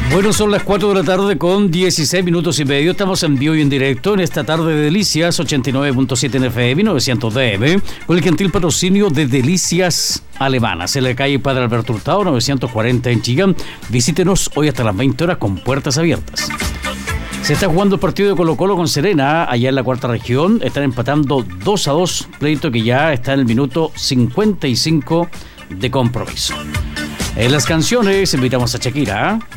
Bueno, son las 4 de la tarde con 16 minutos y medio. Estamos en vivo y en directo en esta tarde de Delicias, 89.7 en FM, 900 DM, con el gentil patrocinio de Delicias Alemanas, en la calle Padre Alberto Hurtado, 940 en Chillán. Visítenos hoy hasta las 20 horas con puertas abiertas. Se está jugando el partido de Colo-Colo con Serena, allá en la cuarta región. Están empatando 2-2, pleito que ya está en el minuto 55 de compromiso. En las canciones invitamos a Shakira,